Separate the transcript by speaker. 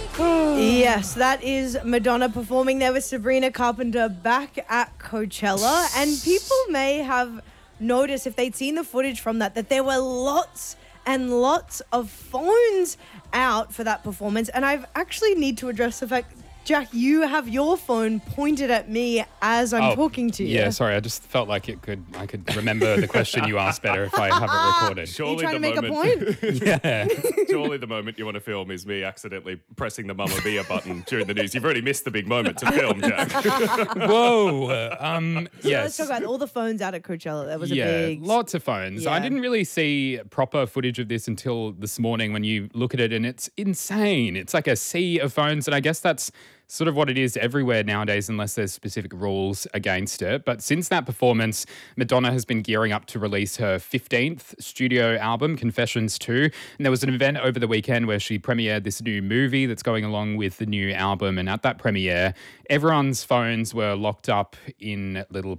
Speaker 1: Yes, that is Madonna performing there with Sabrina Carpenter back at Coachella. And people may have noticed, if they'd seen the footage from that there were lots and lots of phones out for that performance. And I actually need to address the fact, Jack, you have your phone pointed at me as I'm talking to you.
Speaker 2: Yeah, sorry. I just felt like I could remember the question you asked better if I have it recorded.
Speaker 1: Are you trying to make a point?
Speaker 2: Yeah.
Speaker 3: Surely the moment you want to film is me accidentally pressing the Mamma Mia button during the news. You've already missed the big moment to film, Jack.
Speaker 2: Whoa.
Speaker 1: So let's talk about all the phones out at Coachella. That was a big...
Speaker 2: lots of phones.
Speaker 1: Yeah.
Speaker 2: I didn't really see proper footage of this until this morning when you look at it, and it's insane. It's like a sea of phones, and I guess that's sort of what it is everywhere nowadays unless there's specific rules against it. But since that performance, Madonna has been gearing up to release her 15th studio album, Confessions 2. And there was an event over the weekend where she premiered this new movie that's going along with the new album. And at that premiere, everyone's phones were locked up in little